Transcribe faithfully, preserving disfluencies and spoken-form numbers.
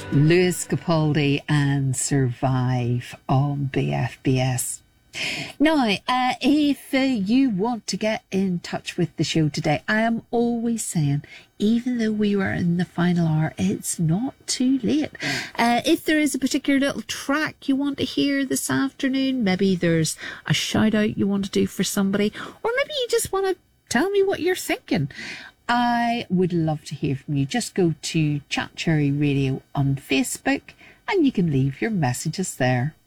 Lewis Capaldi and Survive on B F B S. Now, uh, if uh, you want to get in touch with the show today, I am always saying, even though we were in the final hour, it's not too late. Uh, if there is a particular little track you want to hear this afternoon, maybe there's a shout out you want to do for somebody, or maybe you just want to tell me what you're thinking, I would love to hear from you. Just go to Chat Cherry Radio on Facebook and you can leave your messages there.